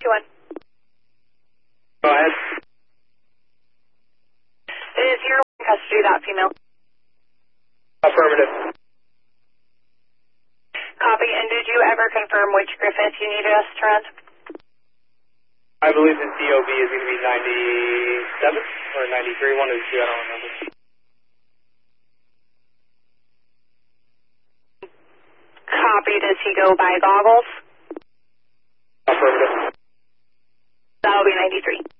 2-1. Go ahead. Is your custody that female? Affirmative. Copy. And did you ever confirm which Griffith you needed us to run? I believe the DOB is going to be 97 or 93, one of the two, I don't remember. Copy. Does he go by goggles? Affirmative. That'll be 93.